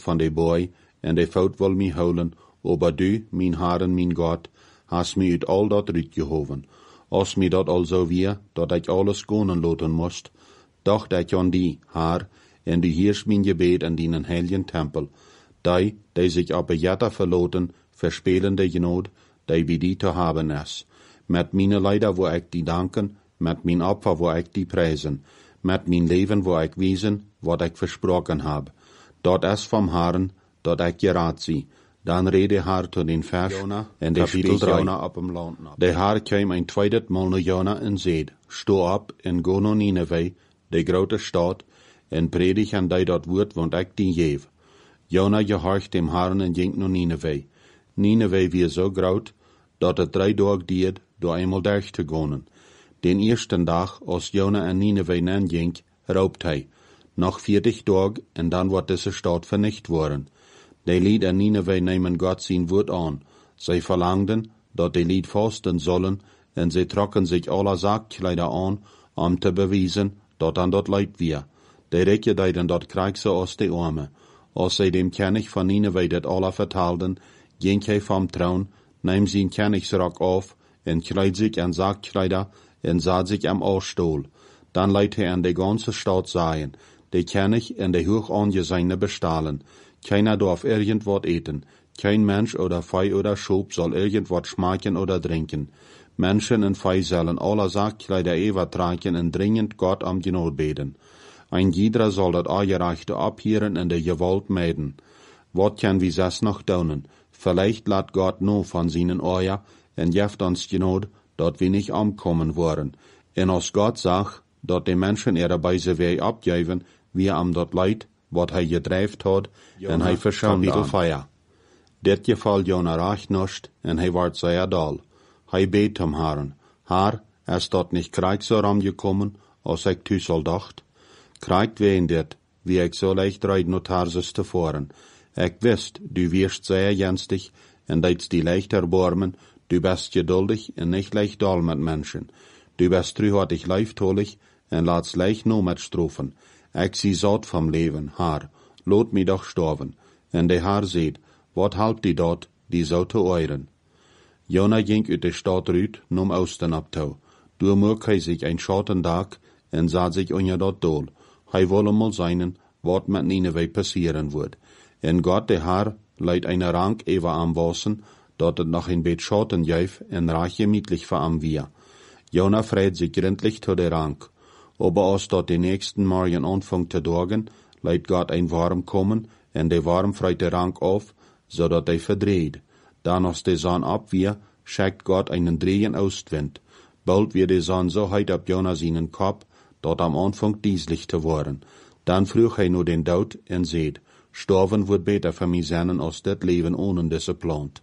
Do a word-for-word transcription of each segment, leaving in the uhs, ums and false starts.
van de boy, en de fout wil mij houden, aber du, mijn Herren, mijn God, hast mij uit al dat uitgehoven. Als mij dat al zo weer, dat ik alles gonen laten moest, dacht ik aan die, Herr, en du heerst mijn gebed in dienen heiligen tempel, die, die zich op een jetta verloten, verspelende genood, die bij die te haben is. Met mijn leider wil ik die danken, met mijn opfer wil ik die prijzen, met mijn leven wil ik wezen, wat ik versproken heb. Dat is vom Herren, dat ik geraad zie. Dan rede Herr tot den vers en de kapitel Jona op hem land. De Herr kwam een tweede mal naar Jona en zeid, sto op en go naar Nineveh, de grote stad, en predik aan die dat woord, want ik die geef. Jona gehorcht dem Herrn en ging naar Nineveh. Nineveh weer zo groot, dat het drie dagen deed, door eenmaal durch te gaan. Den eersten dag, als Jona in Nineveh nanging, roopt hij. Nog veertig dagen, en dan wordt deze stad vernicht worden. De lied in Nineveh nemen God zijn woord aan. Zij verlangden, dat de lied vasten zullen, en zij trokken zich alle zaakkleider aan, om te bewijzen, dat aan dat leid weer. De rijken deden dat krijg ze als de armen. Als zij dem König van Nineveh dat alle vertaalden, ging hij vom troon, neem zijn koningsrok af, en kleid zich in zaakkleider, en zat zich am Oorstoel. Dan leidt hij aan de ganze stad zeggen, de König en de hoogangezijne bestalen. Keiner darf irgendwas eten. Kein Mensch oder Vieh oder Schub soll irgendwas schmecken oder trinken. Menschen und Vieh sollen alle Saakkleider ewig tragen und dringend Gott am Genot beten. Ein jeder soll dat Angereichte abhieren und de Gewalt meiden. Wat kann wie das noch daunen? Vielleicht lat Gott no von seinen Eier und jeft uns Genot, dat wir nicht umkommen wollen. En als Gott sagt, dat de Menschen ihre Beise Weg abgeben, wie am dat Leid, wat hij gedreven had, en hij verschoond aan. Feier. Dit geval Jona racht nicht, en hij wordt zeer dal. Hij beet hem Herren, Herr, is dat niet krijg zo ramgekommen, als ik thuis al dacht? Krijgt ween dit, wie ik zo leicht rijd naar Tarsus tevoren. Ik wist, du wirst zeer jenstig, en deitst die leicht erbarmen, du bist geduldig en nicht leicht dal met mensen. Du bist truhartig leiftolig, en laatst leicht no met strofen. Ik zie zat vom leven, Herr, laat mij doch sterven. En de Herr zeid, wat helpt die dat, die zou te euren? Jona ging uit de stad uit, nom Osten op toe. Door moek hij zich een schoten dag, en zat zich onder dat doel. Hij wolle mal zijn, wat met Nineveh passieren wordt. En God de Herr leidt een rank even aanwassen, dat het nog een beetje schoten geef, en reich gemütlich voor am wir. Jona freut sich gründlich zu der Rank. Aber als dort die nächsten Morgen anfängt zu dorgen, leidt Gott ein Warm kommen, en de Warm freut der Rank auf, so dat hij verdreht. Dan als de Sonne abwehr, schickt Gott einen drehen Ostwind. Bald wird de Sonne so heit ab Jona seinen Kopf, dat am Anfang dieslich zu worden. Dan vroeg hij nur den Dood en zeid, sterven wordt beter für mich sein, als dat Leben ohne diese Plant.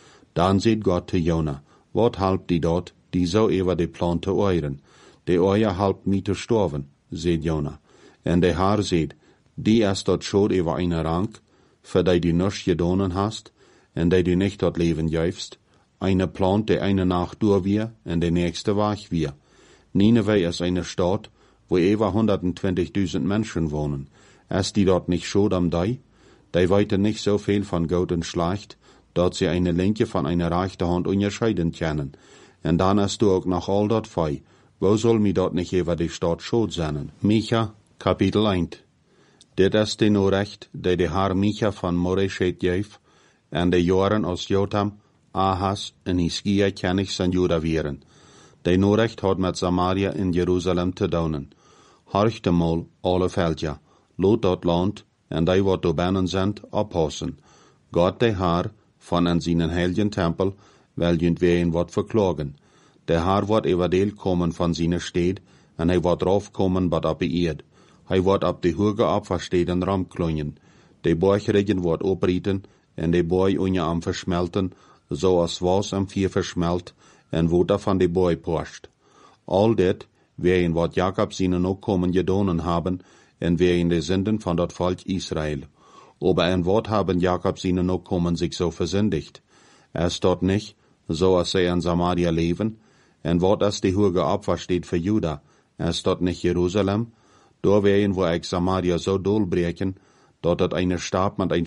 Dan zeid Gott zu Jona, wat helpt die dort, die so ever de Plan te euren? De Eier helpt mij te sterven, zeid Jona. En de Herr zeid, die is dat schuld over eine Rank, für die du nichts gedonen hast, en die du nicht dat Leben geifst, eine Plant, de eine Nacht durch wir, en de nächste wach wir. Nineveh ist eine Stadt, wo über hundertzwanzigtausend Menschen wohnen. Ist die dort nicht schuld am die? Die weiten nicht so viel von Gut und Schlecht, dat sie eine linke von einer rechten Hand unterscheiden können. En dann ist du auch noch all dat fei. Wo soll mi dort nicht über die Stadt schuld sein? Micha, Kapitel eins. Dit is de Norecht, die de Herr Micha van Moreshet geef, en de jaren als Jotam, Ahas en Hiskia König van Juda vieren. De Norecht had met Samaria in Jerusalem te donen. Horchte mal alle veldja, loot dat land, en die wat door binnen zijn, oppassen. God de Herr, van in zijn heiligen tempel, welgend ween wat verklagen. De Herr wordt everdeel komen van zijn stad, en hij wordt raufkomen wat op de eerd. Hij wordt op de hoge opversteden ramklonjen. De borgreggen wordt oprieten, en de boy onder am versmelten, zoals was am vier versmelt, en water van de boy porscht. Al dit, ween wat Jacob zijn ook komen gedonen haben, en ween de zinden van dat volk Israel. Aber en wat haben Jacob zijn ook komen zich zo versündigt? Es dort nicht, so als sie in Samaria leben, en wat als die hoge Opfer steht für Juda, es dort nicht Jerusalem, da wehen wo ich Samaria so dolbreken, dat het eine Stab mit ein